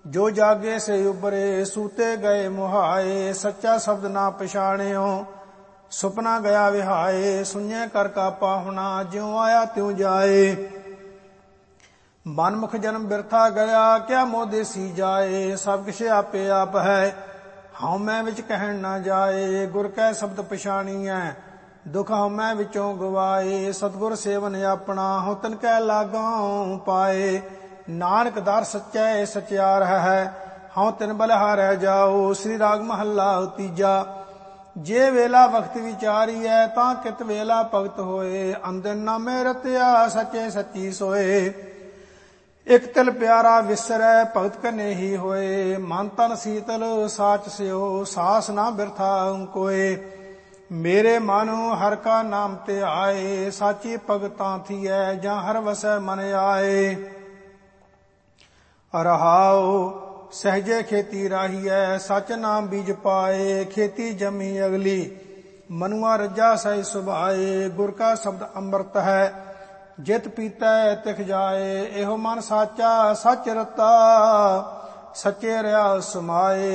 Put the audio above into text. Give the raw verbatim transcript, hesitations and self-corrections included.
जो जागे से उबरे सूते गए मुहाए। सच्चा शब्द ना पछाणियो सुपना गया विहाए। सुने कर का पाहुना ज्यों आया त्यों जाए। मनमुख जन्म बिरथा गया क्या मोदेसी जाए। सब किश आपे आप है हाउ मैं विच कहन ना जाए। गुर कै शब्द पछाणीਐ दुख हाउ मैं विचों गवाए। सतगुर सेवन अपना हਉ तिन कै लागों पाए। नानक दर सच्चै सचियार है हाउ तिन बलिहारै जाओ। श्री राग महला तीजा। जे वेला वक्त विचारीਐ तां कित वेला भगत होए। अंदिन नामे रतिया सच्चे सच्ची सोए। इक तिल प्यारा विसरै भगत कने ही होए। मन तन शीतल साच स्यो सास ना बिरथा कोए। मेरे मानो हर का नाम ते आए। साची भगतां थीऐ जां हर वसै मन आए। रहाओ सहजे खेती राहीऐ सच नाम बीज पाए। खेती जमी अगली मनुआ रजा सही सुभाए। गुर का शब्द अमृत है जित पीतै तिख जाए। एहो मन साचा सच रता सच्चे रहा समाए।